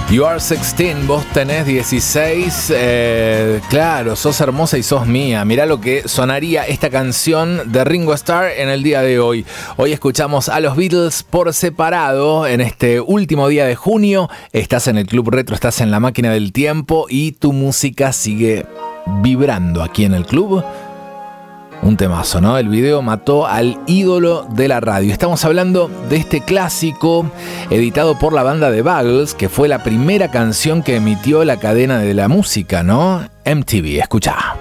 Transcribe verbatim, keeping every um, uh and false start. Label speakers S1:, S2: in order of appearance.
S1: You are sixteen, vos tenés dieciséis, eh, claro, sos hermosa y sos mía. Mirá lo que sonaría esta canción de Ringo Starr en el día de hoy. Hoy escuchamos a los Beatles por separado en este último día de junio. Estás en el Club Retro, estás en la máquina del tiempo y tu música sigue vibrando aquí en el club. Un temazo, ¿no? El video mató al ídolo de la radio. Estamos hablando de este clásico editado por la banda The Buggles, que fue la primera canción que emitió la cadena de la música, ¿no? M T V. Escuchá.